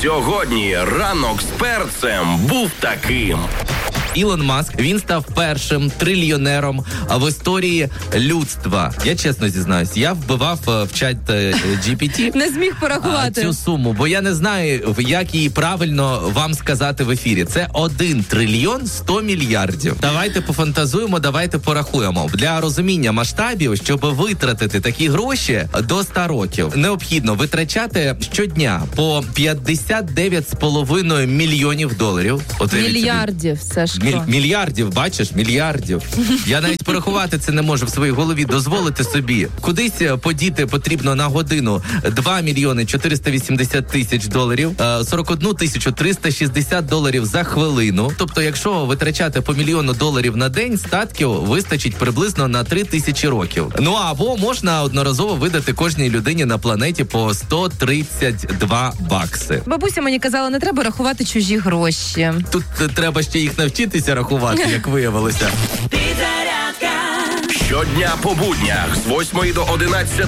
Сьогодні ранок з перцем був таким. Ілон Маск, він став першим трильйонером в історії людства. Я чесно зізнаюсь, я вбивав в чат GPT Не зміг порахувати. цю суму, бо я не знаю, як її правильно вам сказати в ефірі. Це 1 трильйон 100 мільярдів. Давайте пофантазуємо, давайте порахуємо. Для розуміння масштабів, щоб витратити такі гроші до 100 років, необхідно витрачати щодня по 59,5 мільйонів доларів. Мільярдів, Сашко. Мільярдів, бачиш, мільярдів. Я навіть порахувати це не можу в своїй голові. Дозволити собі. Кудись подіти потрібно на годину 2 мільйони 480 тисяч доларів, 41 тисячу 360 доларів за хвилину. Тобто, якщо витрачати по $1 мільйон на день, статків вистачить приблизно на 3 тисячі років. Ну, або можна одноразово видати кожній людині на планеті по 132 бакси. Бабуся мені казала, не треба рахувати чужі гроші. Тут треба ще їх навчитися рахувати, як виявилося. Щодня по буднях з 8 до 11